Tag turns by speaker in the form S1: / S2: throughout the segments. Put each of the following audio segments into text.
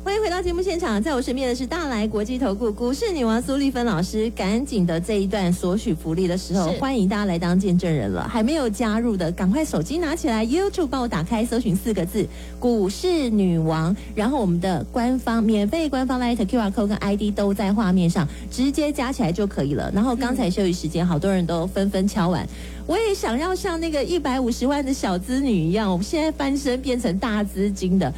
S1: 欢迎回到节目现场，在我身边的是大来国际投顾股市女王苏丽芬老师。赶紧的这一段索取福利的时候，欢迎大家来当见证人了。还没有加入的，赶快手机拿起来 ，YouTube 帮我打开，搜寻4个字“股市女王”，然后我们的官方免费官方 Light QR Code 跟 ID 都在画面上，直接加起来就可以了。然后刚才休息时间，好多人都纷纷敲碗。我也想要像那个150万的小资女一样，我们现在翻身变成大资金的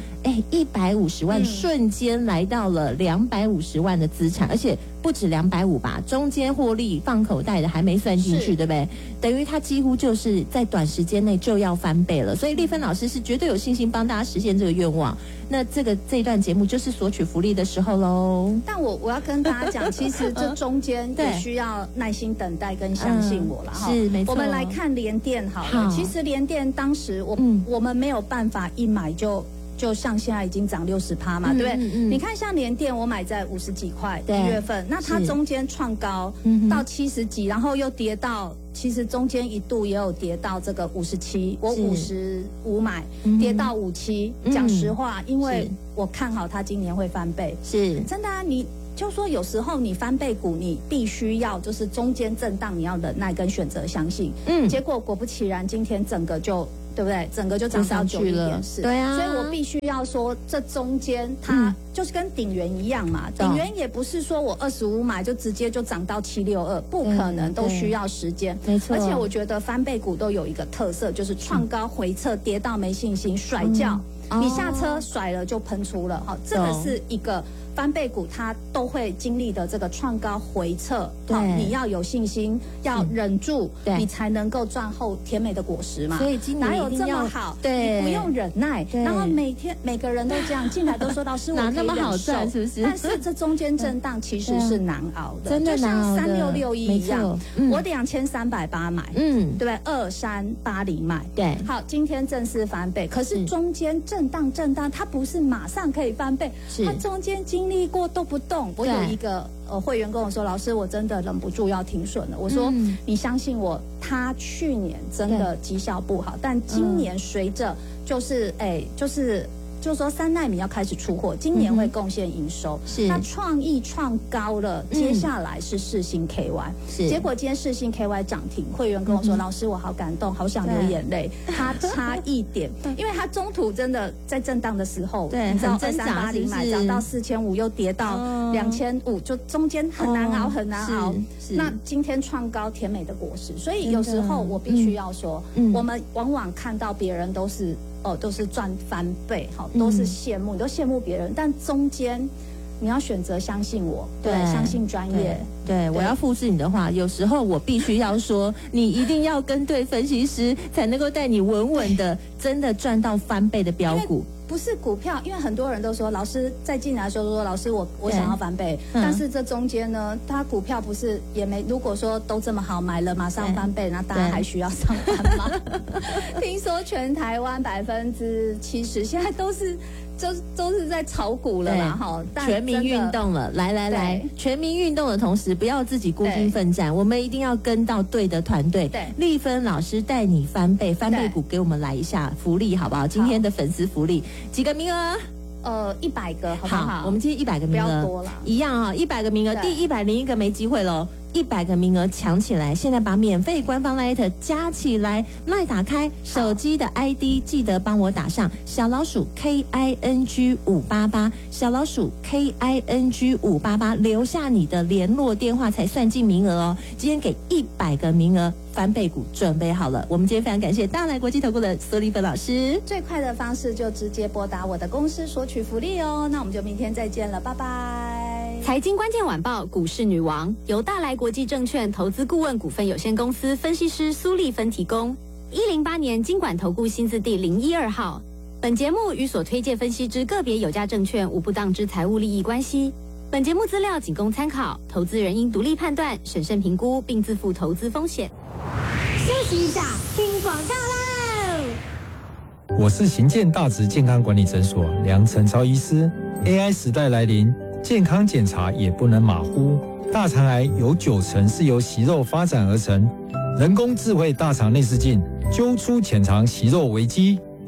S1: ，150万瞬间来到了250万的资产，而且不止250吧，中间获利放口袋的还没算进去，对不对？等于它几乎就是在短时间内就要翻倍了，所以丽芬老师是绝对有信心帮大家实现这个愿望。那这一段节目就是索取福利的时候喽。
S2: 但我要跟大家讲，其实这中间也需要耐心等待跟相信我了哈。
S1: 是没错。
S2: 我们来看联电好了，其实联电当时我们没有办法一买就像现在已经涨60%嘛，对不对？你看像联电，我买在50几块，1月份，那它中间创高到70几，然后又跌到，其实中间一度也有跌到这个57，我55买，跌到57。讲实话，因为我看好它今年会翻倍，是真的啊。你就说有时候你翻倍股，你必须要就是中间震荡，你要忍耐跟选择相信。结果果不其然，今天整个就。对不对？整个就涨到91.4，对啊，所以我必须要说，这中间它就是跟鼎元一样嘛。鼎元也不是说我25买就直接就涨到762，不可能，都需要时间。没错，而且我觉得翻倍股都有一个特色，就是创高回撤，跌到没信心，甩轿，你下车甩了就喷出了。好，这个是一个。翻倍股它都会经历的这个创高回撤，你要有信心，要忍住，你才能够赚后甜美的果实嘛。所以今年哪有这么好？对，你不用忍耐，然后每个人都这样进来都说老师我可以忍受，哪那么好赚是不是？但是这中间震荡其实是难熬的，真的难熬的。就像3661一样，我2380买，对不对？2380买，对。好，今天正式翻倍，可是中间震荡，它不是马上可以翻倍，它中间经历过都不动。我有一个会员跟我说，老师我真的忍不住要停损了。我说你相信我，他去年真的绩效不好，但今年随着就是说3奈米要开始出货，今年会贡献营收。是，那创意创高了，接下来是世芯 KY，结果今天世芯 KY 涨停，会员跟我说，老师我好感动，好想流眼泪。它差一点，因为它中途真的在震荡的时候，你知道2380买涨到4500，又跌到2500，就中间很难熬，很难熬。那今天创高，甜美的果实。所以有时候我必须要说，我们往往看到别人都是赚翻倍，好，都是羡慕，你都羡慕别人，但中间你要选择相信我，对，相信专业。
S1: 对，我要复制你的话，有时候我必须要说，你一定要跟对分析师，才能够带你稳稳的，真的赚到翻倍的标股。
S2: 不是股票，因为很多人都说，老师在进来的时候说，老师我想要翻倍，但是这中间呢，它股票不是也没，如果说都这么好买了，马上翻倍，那大家还需要上班吗？听说全台湾70%现在都是在炒股了啦，哈，
S1: 全民运动了，来，全民运动的同时，不要自己孤军奋战，我们一定要跟到对的团队。对，丽芬老师带你翻倍股，给我们来一下福利好不好？今天的粉丝福利几个名额
S2: ？100个，好不好？
S1: 我们今天100个名额，不要多了，一样啊，100个名额，第101个没机会喽。100个名额抢起来！现在把免费官方 Light 加起来，Light 打开，手机的 ID 记得帮我打上小老鼠 KING588，小老鼠 KING588，留下你的联络电话才算进名额哦。今天给100个名额，翻倍股准备好了。我们今天非常感谢大来国际投顾的苏丽芬老师。
S2: 最快的方式就直接拨打我的公司索取福利哦。那我们就明天再见了，拜拜。
S3: 财经关键晚报股市女王由大来国际证券投资顾问股份有限公司分析师苏丽芬提供，108年金管投顾新字第012号。本节目与所推介分析之个别有价证券无不当之财务利益关系。本节目资料仅供参考，投资人应独立判断、审慎评估，并自负投资风险。
S4: 休息一下，听广告喽。
S5: 我是行健大直健康管理诊所梁晨超医师。AI 时代来临，健康检查也不能马虎。大肠癌有90%是由息肉发展而成，人工智慧大肠内视镜揪出潜藏息肉危机，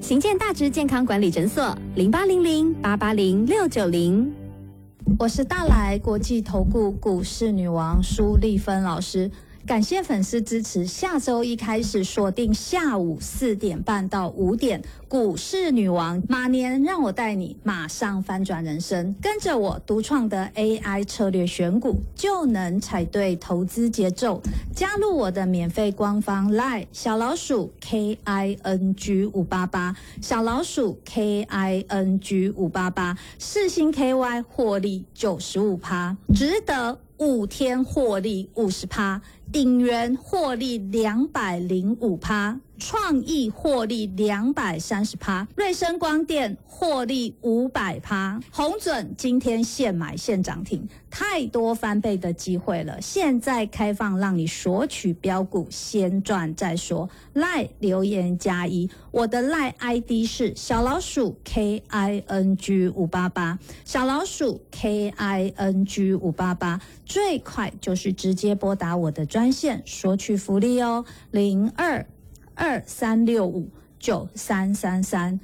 S3: 行健大直健康管理诊所0800880690。
S2: 我是大来国际投顾股市女王苏丽芬老师。感谢粉丝支持，下周一开始锁定下午4点半到5点，股市女王马年让我带你马上翻转人生，跟着我独创的 AI 策略选股，就能踩对投资节奏。加入我的免费官方 LINE 小老鼠 KING588， 小老鼠 KING588， 世新 KY 获利95%，值得5天获利50%，鼎元获利205%，创意获利230%，瑞声光电获利500%，宏准今天现买现涨停，太多翻倍的机会了，现在开放让你索取标股，先赚再说。LINE 留言+1，我的 LINE ID 是小老鼠 KING588， 小老鼠 KING588， 最快就是直接拨打我的专线索取福利哦，0223659333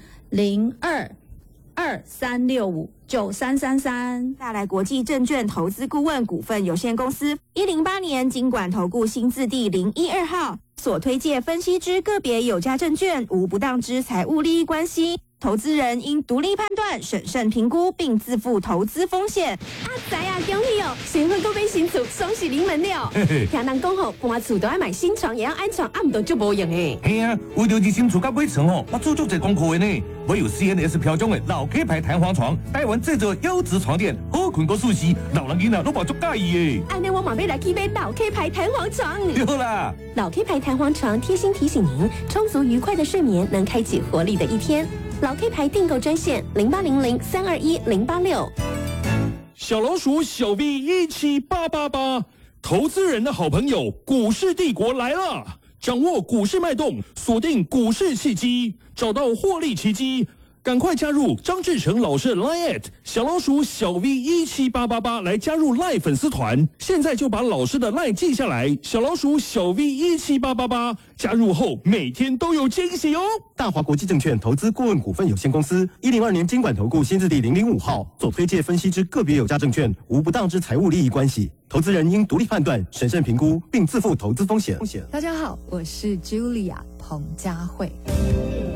S2: 0223659333。
S3: 大来国际证券投资顾问股份有限公司108年金管投顾新字第012号所推介分析之个别有价证券无不当之财务利益关系，投资人应独立判断、审慎评估，并自负投资风险。知啊，恭喜哦！新婚购买新厝，双喜临门了。听人讲吼，搬厝都要买新床，也要安床，唔到就无用诶。
S6: 嘿啊，为了新厝甲买床哦，我做足侪功课的呢。我有 CNS 标准的老 K 牌弹簧床，台湾制作优质床垫，好困过舒适，老人囡仔都把足介意的。
S3: 安尼我嘛要来去买老 K 牌弹簧床。
S6: 对啦，
S3: 老 K 牌弹簧床贴心提醒您，充足愉快的睡眠能开启活力的一天。老 K 牌订购专线0800-321-086。
S7: 小老鼠小 V 17888，投资人的好朋友，股市帝国来了！掌握股市脉动，锁定股市契机，找到获利奇迹。赶快加入张志成老师的 LINE@ 小老鼠小 V 17888来加入 LINE 粉丝团，现在就把老师的 LINE 记下来，小老鼠小 V 17888，加入后每天都有惊喜哦。
S8: 大华国际证券投资顾问股份有限公司102年金管投顾新字第005号所推介分析之个别有价证券无不当之财务利益关系，投资人应独立判断、审慎评估，并自负投资风险。
S9: 大家好，我是 Julia 彭佳慧。